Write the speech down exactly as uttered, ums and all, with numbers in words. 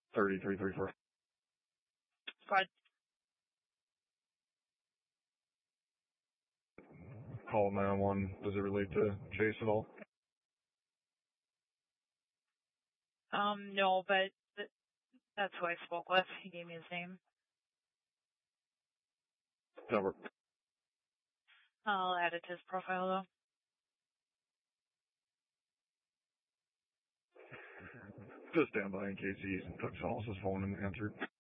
thirty-three thirty-four. Go ahead. Call nine one one. Does it relate to Chase at all? Um, no, but th- that's who I spoke with. He gave me his name. Never. I'll add it to his profile, though. Just stand by in case he took someone else's phone and answered.